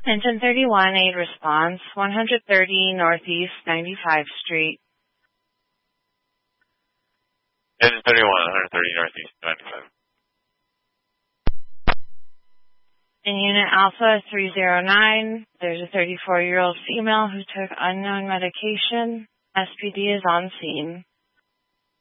Engine 31, aid response, 130 Northeast 95 Street. Engine 31, 130 Northeast 95. In Unit Alpha 309, there's a 34-year-old female who took unknown medication. SPD is on scene.